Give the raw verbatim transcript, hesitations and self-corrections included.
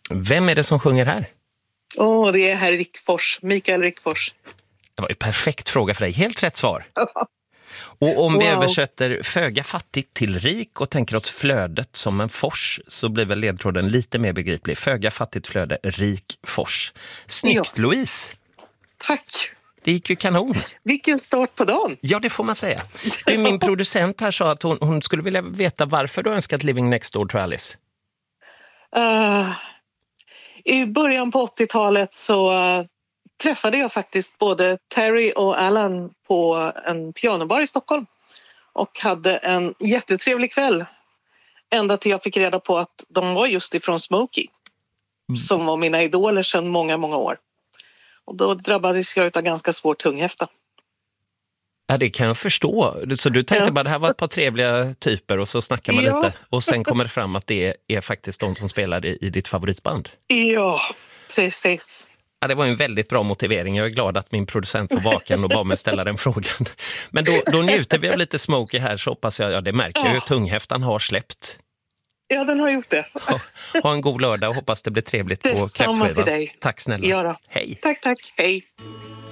Vem är det som sjunger här? Åh, oh, det är herr Rickfors, Mikael Rickfors. Det var ju perfekt fråga för dig. Helt rätt svar. Och om vi wow. översätter föga fattigt till rik och tänker oss flödet som en fors, så blir väl ledtråden lite mer begriplig. Föga fattigt flöde, rik fors. Snyggt, ja. Louise. Tack. Det gick ju kanon. Vilken start på dagen. Ja, det får man säga. Du, min producent här sa att hon, hon skulle vilja veta varför du önskat Living Next Door to Alice. Uh, I början på åttiotalet så uh, träffade jag faktiskt både Terry och Alan på en pianobar i Stockholm. Och hade en jättetrevlig kväll. Ända till jag fick reda på att de var just ifrån Smokey. Mm. Som var mina idoler sedan många, många år. Och då drabbades jag av ganska svår tunghäfta. Ja, det kan jag förstå. Så du tänkte ja. bara det här var ett par trevliga typer och så snackar man ja. lite. Och sen kommer det fram att det är, är faktiskt de som spelar i, i ditt favoritband. Ja, precis. Ja, det var en väldigt bra motivering. Jag är glad att min producent var vaken och bad mig ställa den frågan. Men då, då njuter vi av lite Smokey här, så hoppas jag, ja det märker jag ju, tunghäftan har släppt. Ja, den har gjort det. Ha, ha en god lördag och hoppas det blir trevligt på kräftskivan. Detsamma till dig. Tack snälla. Ja då. Hej. Tack, tack. Hej.